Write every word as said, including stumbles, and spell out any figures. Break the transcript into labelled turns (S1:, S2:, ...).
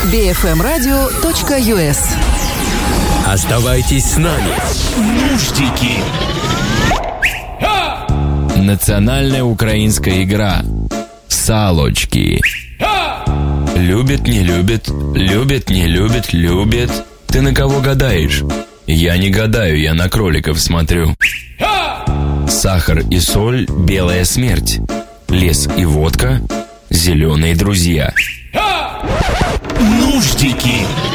S1: би эф эм радио точка ю эс.
S2: Оставайтесь с нами. Нуждики. Национальная украинская игра «Салочки». Любит, не любит, любит, не любит, любит. Ты на кого гадаешь? Я не гадаю, я на кроликов смотрю. Сахар и соль – белая смерть. Лес и водка – зеленые друзья. Нуждики.